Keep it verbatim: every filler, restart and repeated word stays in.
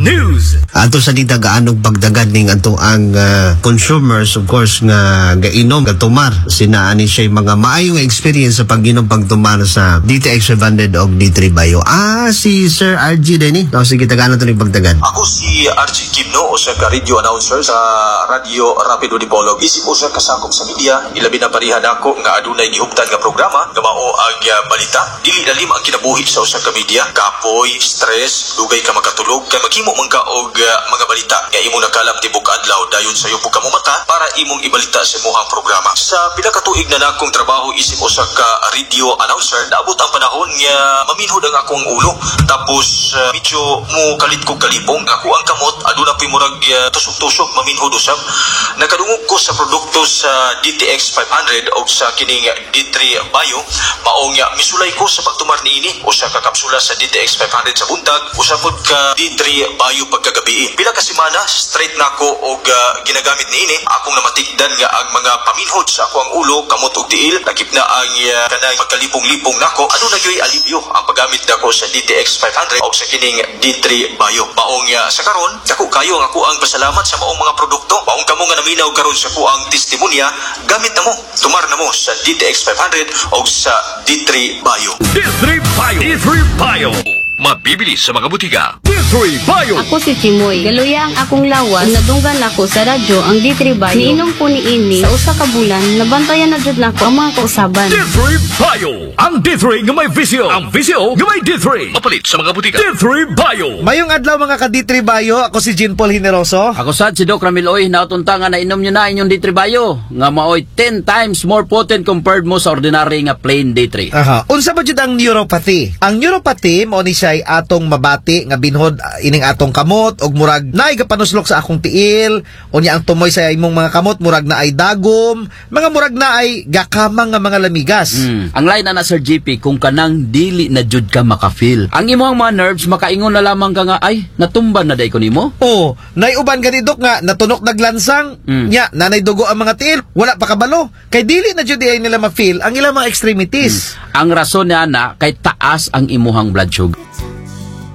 News. Ato sa di tagaanog pagdagad ning ato ang uh, consumers of course nga gainom katumar sina ani siya mga maayong experience sa pag-inom pagtumar sa D T X five hundred og D three Bio. Ah, si Sir R G din eh. No, sige tagana to ning pagdagad. Ako si R G Kimno o sa radio announcer sa Radio Rapido Dipolog. Isip o sa kasakop sa media, ilabi na parihan ako nga adunay gihuptan nga programa nga mao ang uh, balita. Dili dalim ang kinabuhi sa usa ka media. Kapoy, stress, dugay ka makatulog kay maghimo man ka og uh, mga balita nga imong nakalam tibok adlaw dayon sayo po kamo mata para imong ibalita sa imong programa. Sa pila ka tuig na nakong trabaho isip o sa ka radio announcer, naabot ang panahon nga maminhod ang akong ulo. Tapos uh, medyo mo kalit ko kalipong ako ang kamot aduna pa murag uh, tusok-tusok maminhod usab. Nakadungog ko sa produkto sa D T X five hundred o sa kining D three Bio maong uh, misulay ko sa pagtumar niini o sa kakapsula sa D T X five hundred sa buntag o sa pod ka D three Bio pagkagabi. Pila ka semana straight na ko og uh, ginagamit niini akong namatikdan nga ang mga paminhod sa ako ang ulo kamot og tiil lakip na ang uh, kanang magkalipong-lipong nako aduna gyoy alibyo ang paggamit nako sa D T X five hundred o sa kining D three Bio. Maong uh, sa karon dako kayo nga ako ang pasalamat sa maong mga produkto. Maong kamo nga naminaw karon sa ko ang testimonya gamit na mo tumar na mo sa D T X five hundred o sa D three Bio. D three Bio. D three Bio. Mabibili sa mga butika. D three Bio. Ako si Chimoy. Galuya ang akong lawas. Nadunggan ako sa radyo ang D three Bio. Niinom ko ni ini sa usa ka bulan. Nabantayan na jud nako ang mga kausaban. D three Bio. Ang D three nga may visio. Ang visio nga may D three. Mapalit sa mga butika. D three Bio. Mayong adlaw mga ka D three Bio. Ako si Jean Paul Hineroso. Ako sad si Doc Ramiloy. Nautunta nga na inom nyo na inyong D three Bio. Nga maoy ten times more potent compared mo sa ordinary nga plain D three. Aha. Unsa ba jud ang neuropathy? Ang neuropathy mo ni siya atong mabati nga binhod uh, ining atong kamot og murag naay gapanuslok sa akong tiil unya ang tumoy sa imong mga kamot murag na ay dagom mga murag na ay gakamang nga mga lamigas. Mm. Ang line na na Sir G P kung kanang dili na jud ka makafeel. Ang imong mga nerves makaingon na lamang ka nga ay natumban na day ko nimo. Oh, nay uban gani Dok nga natunok naglansang Mm. nya nanay dugo ang mga tiil wala pa kabalo kay dili na jud ay nila ma-feel ang ilang mga extremities. Mm. Ang rason niya na kay taas ang imuhang blood sugar.